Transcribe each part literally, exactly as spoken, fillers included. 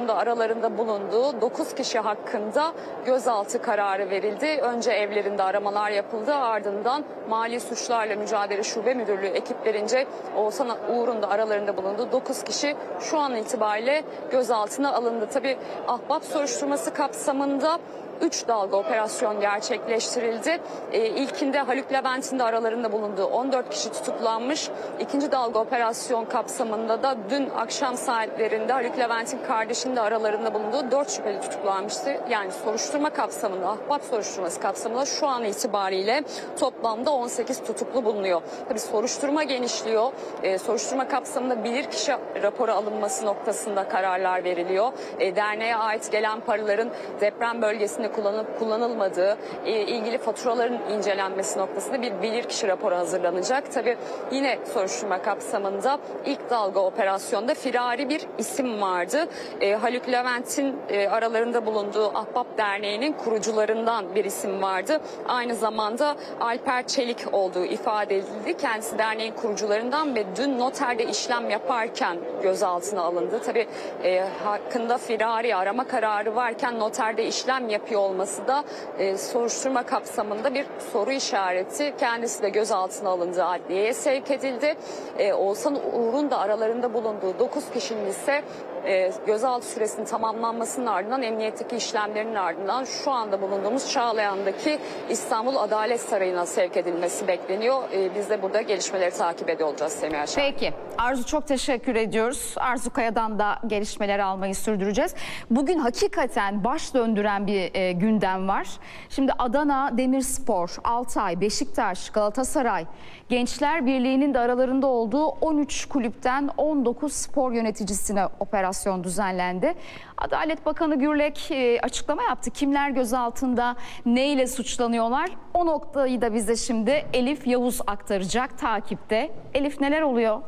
da aralarında bulunduğu dokuz kişi hakkında gözaltı kararı verildi. Önce evlerinde aramalar yapıldı, ardından Mali Suçlarla Mücadele Şube Müdürlüğü ekiplerince Oğuzhan Uğur'un da aralarında bulunduğu dokuz kişi şu an itibariyle gözaltına alındı. Tabii ahbap soruşturması kapsamında üç dalga operasyon gerçekleştirildi. E, ilkinde Haluk Levent'in de aralarında bulunduğu on dört kişi tutuklanmış. İkinci dalga operasyon kapsamında da dün akşam saatlerinde Haluk Levent'in kardeşinin de aralarında bulunduğu dört şüpheli tutuklanmıştı. Yani soruşturma kapsamında, ahbap soruşturması kapsamında şu an itibariyle toplamda on sekiz tutuklu bulunuyor. Tabii soruşturma genişliyor. E, soruşturma kapsamında bilirkişi raporu alınması noktasında kararlar veriliyor. E, derneğe ait gelen paraların deprem bölgesinde kullanıp kullanılmadığı, e, ilgili faturaların incelenmesi noktasında bir bilirkişi raporu hazırlanacak. Tabii yine soruşturma kapsamında ilk dalga operasyonda firari bir isim vardı. E, Haluk Levent'in e, aralarında bulunduğu Ahbap Derneği'nin kurucularından bir isim vardı. Aynı zamanda Alper Çelik olduğu ifade edildi. Kendisi derneğin kurucularından ve dün noterde işlem yaparken gözaltına alındı. Tabii e, hakkında firari arama kararı varken noterde işlem yapıyor olması da e, soruşturma kapsamında bir soru işareti. Kendisi de gözaltına alındı, adliyeye sevk edildi. E, Oğuzhan Uğur'un da aralarında bulunduğu dokuz kişinin ise e, gözaltı süresinin tamamlanmasının ardından, emniyetteki işlemlerinin ardından şu anda bulunduğumuz Çağlayan'daki İstanbul Adalet Sarayı'na sevk edilmesi bekleniyor. E, biz de burada gelişmeleri takip ediyor olacağız Semiha Şahin. Peki Arzu, çok teşekkür ediyoruz. Arzu Kaya'dan da gelişmeleri almayı sürdüreceğiz. Bugün hakikaten baş döndüren bir e, gündem var. Şimdi Adana Demirspor, Altay, Beşiktaş, Galatasaray, Gençler Birliği'nin de aralarında olduğu on üç kulüpten on dokuz spor yöneticisine operasyon düzenlendi. Adalet Bakanı Gürlek e, açıklama yaptı. Kimler gözaltında, neyle suçlanıyorlar? O noktayı da bize şimdi Elif Yavuz aktaracak takipte. Elif, neler oluyor?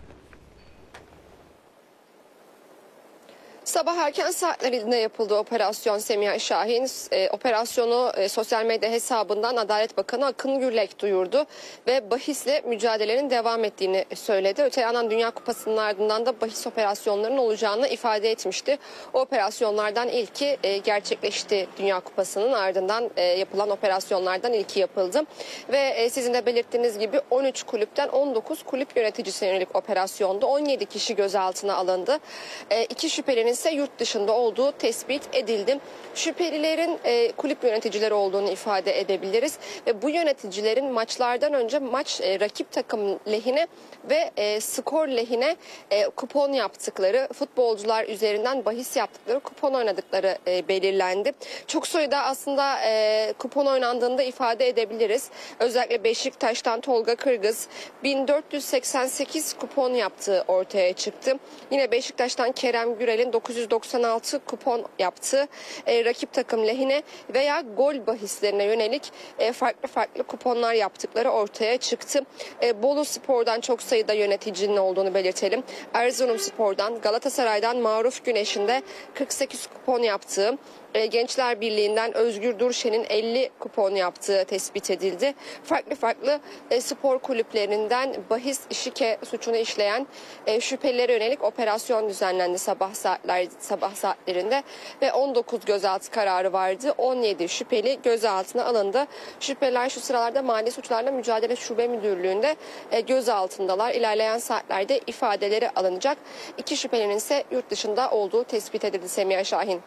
Sabah erken saatlerinde yapıldı operasyon Semiha Şahin. E, operasyonu e, sosyal medya hesabından Adalet Bakanı Akın Gürlek duyurdu ve bahisle mücadelenin devam ettiğini söyledi. Öte yandan Dünya Kupası'nın ardından da bahis operasyonlarının olacağını ifade etmişti. O operasyonlardan ilki e, gerçekleşti. Dünya Kupası'nın ardından e, yapılan operasyonlardan ilki yapıldı. Ve e, sizin de belirttiğiniz gibi on üç kulüpten on dokuz kulüp yöneticisine yönelik operasyonda on yedi kişi gözaltına alındı. E, iki şüphelinin ise yurt dışında olduğu tespit edildi. Şüphelilerin e, kulüp yöneticileri olduğunu ifade edebiliriz ve bu yöneticilerin maçlardan önce maç e, rakip takım lehine ve e, skor lehine e, kupon yaptıkları, futbolcular üzerinden bahis yaptıkları, kupon oynadıkları e, belirlendi. Çok sayıda aslında e, kupon oynandığında ifade edebiliriz. Özellikle Beşiktaş'tan Tolga Kırgız bin dört yüz seksen sekiz kupon yaptığı ortaya çıktı. Yine Beşiktaş'tan Kerem Gürel'in dokuz yüz doksan altı kupon yaptığı e, rakip takım lehine veya gol bahislerine yönelik e, farklı farklı kuponlar yaptıkları ortaya çıktı. E, Bolu Spor'dan çok sayıda yöneticinin olduğunu belirtelim. Erzurum Spor'dan, Galatasaray'dan Maruf Güneş'in de kırk sekiz kupon yaptığı, Gençler Birliği'nden Özgür Durşen'in elli kupon yaptığı tespit edildi. Farklı farklı e, spor kulüplerinden bahis şike suçunu işleyen e, şüphelilere yönelik operasyon düzenlendi sabah saatler sabah saatlerinde ve on dokuz gözaltı kararı vardı. on yedi şüpheli gözaltına alındı. Şüpheliler şu sıralarda Mali Suçlarla Mücadele Şube Müdürlüğü'nde e, gözaltındalar. İlerleyen saatlerde ifadeleri alınacak. İki şüphelinin ise yurt dışında olduğu tespit edildi Semiha Şahin.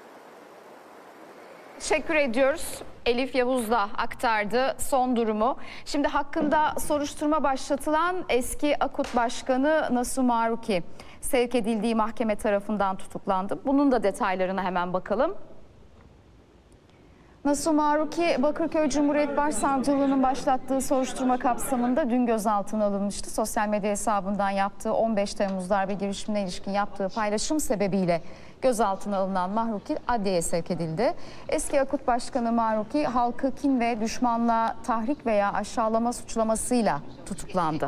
Teşekkür ediyoruz. Elif Yavuz da aktardı son durumu. Şimdi hakkında soruşturma başlatılan eski AKUT Başkanı Nasuh Maruki sevk edildiği mahkeme tarafından tutuklandı. Bunun da detaylarına hemen bakalım. Nasuh Maruki, Bakırköy Cumhuriyet Başsavcılığı'nın başlattığı soruşturma kapsamında dün gözaltına alınmıştı. Sosyal medya hesabından yaptığı on beş Temmuz darbe girişimine ilişkin yaptığı paylaşım sebebiyle gözaltına alınan Maruki adliyeye sevk edildi. Eski AKUT Başkanı Maruki, halkı kin ve düşmanlığa tahrik veya aşağılama suçlamasıyla tutuklandı.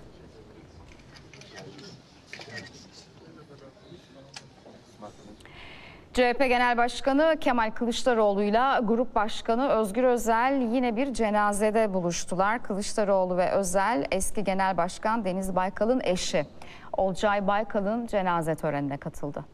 C H P Genel Başkanı Kemal Kılıçdaroğlu'yla Grup Başkanı Özgür Özel yine bir cenazede buluştular. Kılıçdaroğlu ve Özel eski Genel Başkan Deniz Baykal'ın eşi Olcay Baykal'ın cenaze törenine katıldı.